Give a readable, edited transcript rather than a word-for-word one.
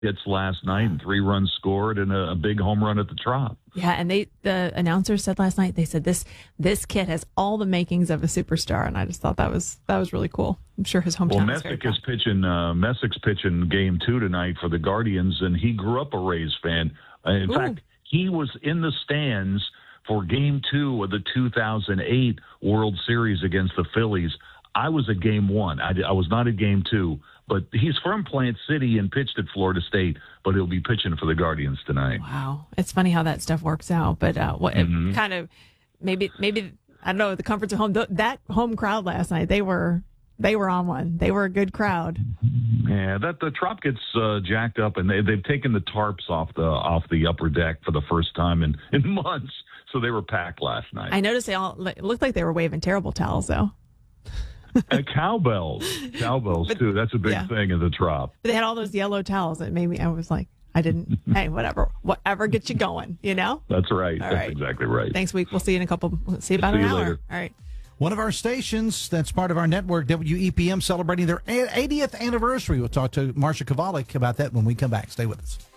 hits last night and 3 runs scored and a big home run at the Trop. Yeah, and the announcers said last night, they said this kid has all the makings of a superstar, and I just thought that was really cool. I'm sure his hometown is very proud. Messick's pitching game 2 tonight for the Guardians, and he grew up a Rays fan. In fact, he was in the stands for game 2 of the 2008 World Series against the Phillies. I was at game 1. I was not at game 2. But he's from Plant City and pitched at Florida State, but he'll be pitching for the Guardians tonight. Wow. It's funny how that stuff works out. But it kind of maybe I don't know, the comforts of home. That home crowd last night, they were on one. They were a good crowd. Yeah, the Trop gets jacked up, and they've taken the tarps off the upper deck for the first time in months. So they were packed last night. I noticed it looked like they were waving terrible towels, though. Cowbells too. That's a big thing in the Trop. They had all those yellow towels that made me. I was like, hey, whatever gets you going, you know. That's right. All That's right. Exactly right. Thanks, week. We'll see you in See you about an hour. Later. All right. One of our stations that's part of our network, WEPM, celebrating their 80th anniversary. We'll talk to Marsha Kovalik about that when we come back. Stay with us.